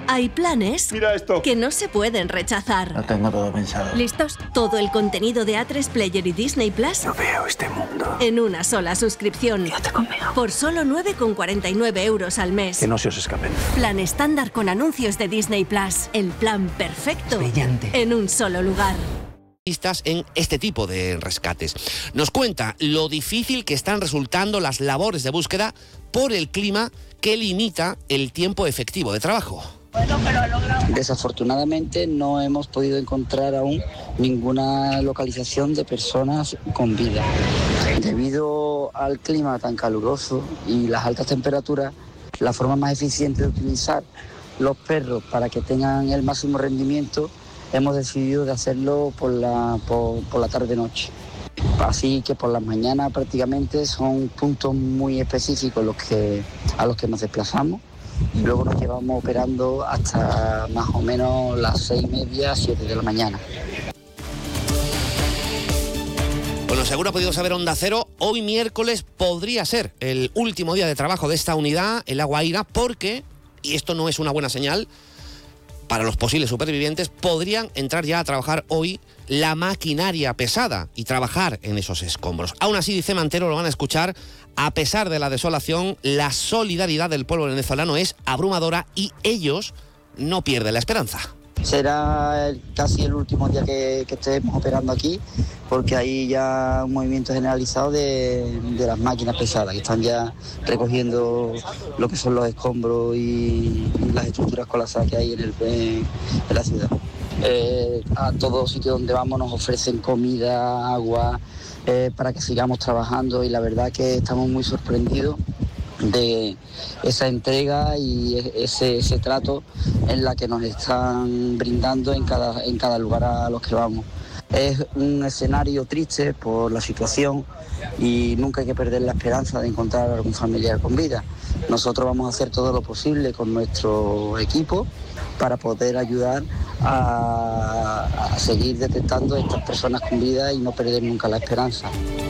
Hay planes Mira esto. que no se pueden rechazar. Lo tengo todo pensado. ¿Listos? Todo el contenido de A3 Player y Disney Plus No veo este mundo. en una sola suscripción. Quédate conmigo. Por solo 9,49 euros al mes. Que no se os escapen. Plan estándar con anuncios de Disney Plus. El plan perfecto. Brillante. En un solo lugar. En este tipo de rescates. Nos cuenta lo difícil que están resultando las labores de búsqueda por el clima que limita el tiempo efectivo de trabajo. Desafortunadamente no hemos podido encontrar aún ninguna localización de personas con vida. Debido al clima tan caluroso y las altas temperaturas, la forma más eficiente de utilizar los perros para que tengan el máximo rendimiento, hemos decidido de hacerlo por la tarde-noche. Así que por las mañanas prácticamente son puntos muy específicos a los que nos desplazamos y luego nos llevamos operando hasta más o menos las 6:30, 7 de la mañana. Bueno, seguro ha podido saber Onda Cero, hoy miércoles podría ser el último día de trabajo de esta unidad, el La Guaira, porque, y esto no es una buena señal, para los posibles supervivientes, podrían entrar ya a trabajar hoy la maquinaria pesada y trabajar en esos escombros. Aún así, dice Mantero, lo van a escuchar, a pesar de la desolación, la solidaridad del pueblo venezolano es abrumadora y ellos no pierden la esperanza. Será casi el último día que estemos operando aquí, porque hay ya un movimiento generalizado de las máquinas pesadas que están ya recogiendo lo que son los escombros y las estructuras colapsadas que hay en la ciudad. A todo sitio donde vamos nos ofrecen comida, agua, para que sigamos trabajando, y la verdad que estamos muy sorprendidos de esa entrega y ese trato en la que nos están brindando en cada lugar a los que vamos. Es un escenario triste por la situación y nunca hay que perder la esperanza de encontrar a algún familiar con vida. Nosotros vamos a hacer todo lo posible con nuestro equipo para poder ayudar a seguir detectando a estas personas con vida y no perder nunca la esperanza.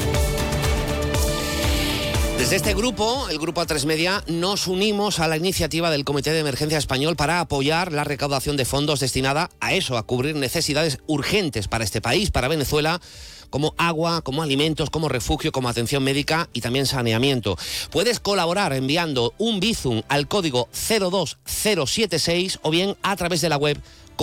Desde este grupo, el Grupo A3 Media, nos unimos a la iniciativa del Comité de Emergencia Español para apoyar la recaudación de fondos destinada a eso, a cubrir necesidades urgentes para este país, para Venezuela, como agua, como alimentos, como refugio, como atención médica y también saneamiento. Puedes colaborar enviando un Bizum al código 02076 o bien a través de la web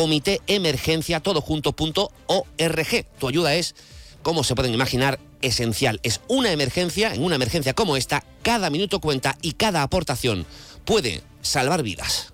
comitéemergencia.org. Tu ayuda es, como se pueden imaginar, esencial. Es una emergencia, en una emergencia como esta, cada minuto cuenta y cada aportación puede salvar vidas.